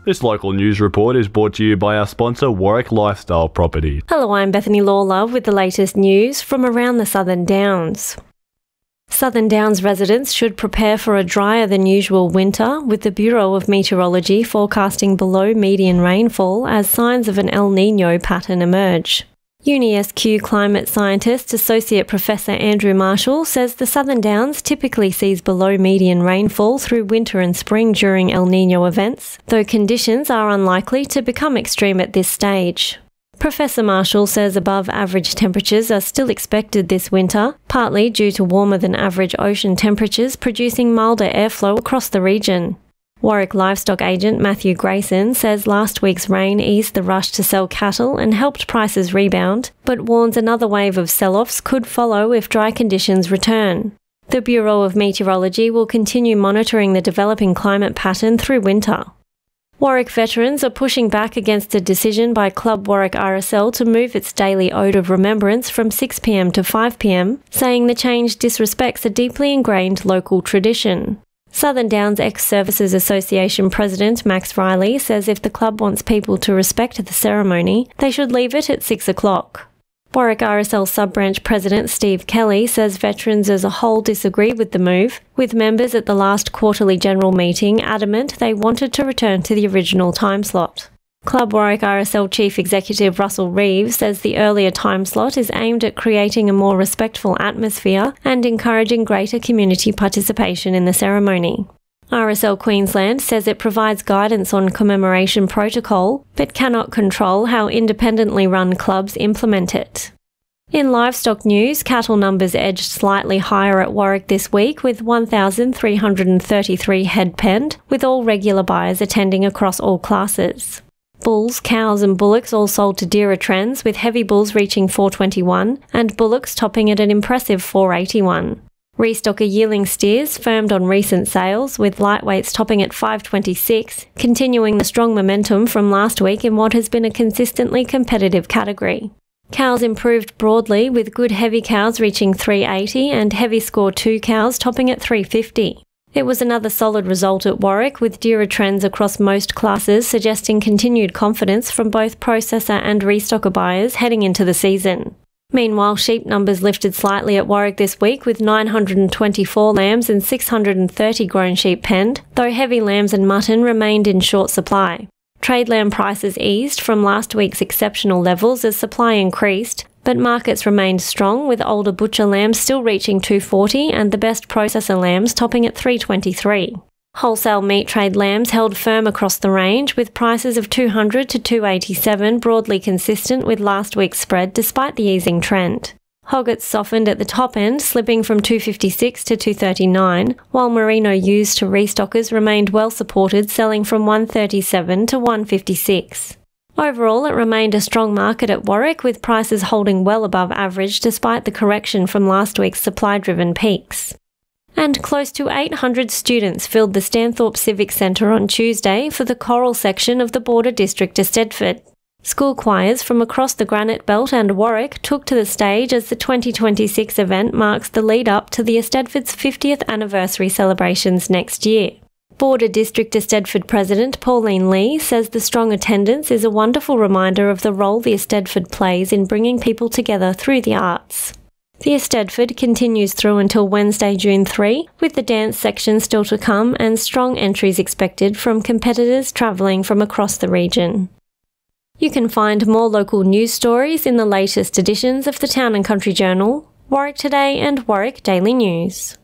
This local news report is brought to you by our sponsor, Warwick Lifestyle Properties. Hello, I'm Bethany Lawlove with the latest news from around the Southern Downs. Southern Downs residents should prepare for a drier than usual winter, with the Bureau of Meteorology forecasting below median rainfall as signs of an El Niño pattern emerge. UniSQ climate scientist Associate Professor Andrew Marshall says the Southern Downs typically sees below median rainfall through winter and spring during El Niño events, though conditions are unlikely to become extreme at this stage. Professor Marshall says above average temperatures are still expected this winter, partly due to warmer than average ocean temperatures producing milder airflow across the region. Warwick livestock agent Matthew Grayson says last week's rain eased the rush to sell cattle and helped prices rebound, but warns another wave of sell-offs could follow if dry conditions return. The Bureau of Meteorology will continue monitoring the developing climate pattern through winter. Warwick veterans are pushing back against a decision by Club Warwick RSL to move its daily Ode of Remembrance from 6 p.m. to 5 p.m, saying the change disrespects a deeply ingrained local tradition. Southern Downs Ex-Services Association President Max Riley says if the club wants people to respect the ceremony, they should leave it at 6 o'clock. Warwick RSL Sub-Branch President Steve Kelly says veterans as a whole disagree with the move, with members at the last quarterly general meeting adamant they wanted to return to the original time slot. Club Warwick RSL Chief Executive Russell Reeves says the earlier time slot is aimed at creating a more respectful atmosphere and encouraging greater community participation in the ceremony. RSL Queensland says it provides guidance on commemoration protocol, but cannot control how independently run clubs implement it. In livestock news, cattle numbers edged slightly higher at Warwick this week with 1,333 head penned, with all regular buyers attending across all classes. Bulls, cows and bullocks all sold to dearer trends, with heavy bulls reaching $421 and bullocks topping at an impressive $481. Restocker yearling steers firmed on recent sales, with lightweights topping at $526, continuing the strong momentum from last week in what has been a consistently competitive category. Cows improved broadly, with good heavy cows reaching $380 and heavy score 2 cows topping at $350. It was another solid result at Warwick, with dearer trends across most classes suggesting continued confidence from both processor and restocker buyers heading into the season. Meanwhile, sheep numbers lifted slightly at Warwick this week, with 924 lambs and 630 grown sheep penned, though heavy lambs and mutton remained in short supply. Trade lamb prices eased from last week's exceptional levels as supply increased, but markets remained strong, with older butcher lambs still reaching $240 and the best processor lambs topping at $323. Wholesale meat trade lambs held firm across the range, with prices of $200 to $287 broadly consistent with last week's spread despite the easing trend. Hoggets softened at the top end, slipping from $256 to $239, while merino ewes to restockers remained well supported, selling from $137 to $156. Overall, it remained a strong market at Warwick, with prices holding well above average despite the correction from last week's supply-driven peaks. And close to 800 students filled the Stanthorpe Civic Centre on Tuesday for the choral section of the Border District Eisteddfod. School choirs from across the Granite Belt and Warwick took to the stage as the 2026 event marks the lead-up to the Eisteddfod's 50th anniversary celebrations next year. Border District Eisteddfod President Pauline Lee says the strong attendance is a wonderful reminder of the role the Eisteddfod plays in bringing people together through the arts. The Eisteddfod continues through until Wednesday, June 3, with the dance section still to come and strong entries expected from competitors travelling from across the region. You can find more local news stories in the latest editions of the Town and Country Journal, Warwick Today and Warwick Daily News.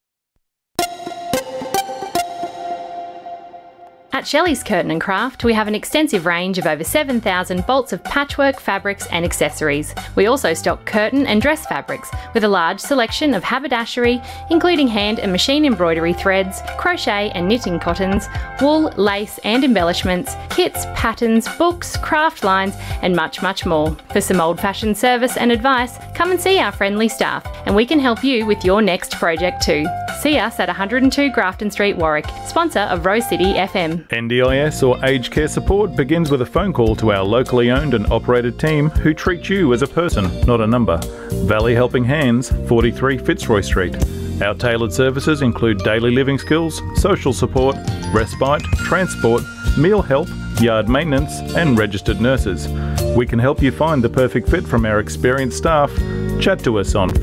At Shelley's Curtain & Craft, we have an extensive range of over 7,000 bolts of patchwork, fabrics and accessories. We also stock curtain and dress fabrics, with a large selection of haberdashery, including hand and machine embroidery threads, crochet and knitting cottons, wool, lace and embellishments, kits, patterns, books, craft lines and much, much more. For some old-fashioned service and advice, come and see our friendly staff, and we can help you with your next project too. See us at 102 Grafton Street, Warwick, sponsor of Rose City FM. NDIS or aged care support begins with a phone call to our locally owned and operated team who treat you as a person, not a number. Valley Helping Hands, 43 Fitzroy Street. Our tailored services include daily living skills, social support, respite, transport, meal help, yard maintenance and registered nurses. We can help you find the perfect fit from our experienced staff. Chat to us on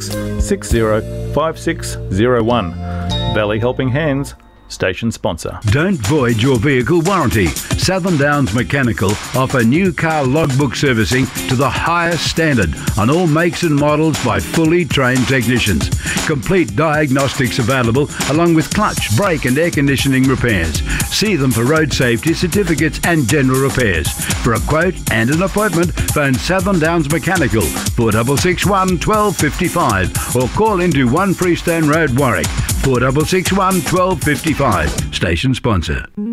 46605601. Valley Helping Hands, station sponsor. Don't void your vehicle warranty. Southern Downs Mechanical offer new car logbook servicing to the highest standard on all makes and models by fully trained technicians. Complete diagnostics available along with clutch, brake and air conditioning repairs. See them for road safety certificates and general repairs. For a quote and an appointment, phone Southern Downs Mechanical 4661 1255 or call into 1 Freestone Road, Warwick 4661 1255. Station sponsor.